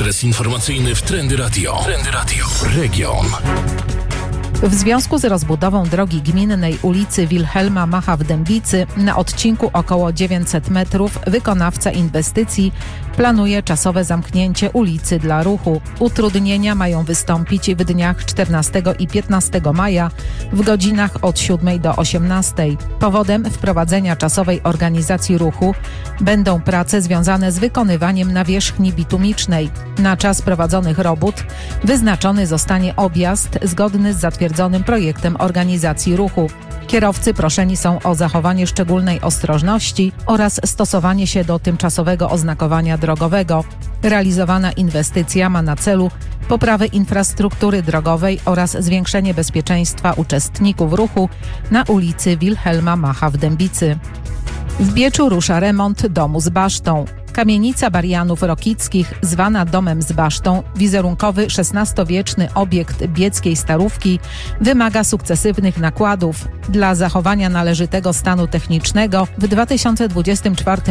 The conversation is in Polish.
Ekspres informacyjny w Trendy Radio. Trendy Radio. Region. W związku z rozbudową drogi gminnej ulicy Wilhelma Macha w Dębicy na odcinku około 900 metrów wykonawca inwestycji planuje czasowe zamknięcie ulicy dla ruchu. Utrudnienia mają wystąpić w dniach 14 i 15 maja w godzinach od 7 do 18. Powodem wprowadzenia czasowej organizacji ruchu będą prace związane z wykonywaniem nawierzchni bitumicznej. Na czas prowadzonych robót wyznaczony zostanie objazd zgodny z zatwierdzonym projektem organizacji ruchu. Kierowcy proszeni są o zachowanie szczególnej ostrożności oraz stosowanie się do tymczasowego oznakowania drogowego. Realizowana inwestycja ma na celu poprawę infrastruktury drogowej oraz zwiększenie bezpieczeństwa uczestników ruchu na ulicy Wilhelma Macha w Dębicy. W Bieczu rusza remont domu z basztą. Kamienica Barianów Rokickich, zwana domem z basztą, wizerunkowy XVI-wieczny obiekt bieckiej Starówki, wymaga sukcesywnych nakładów. Dla zachowania należytego stanu technicznego w 2024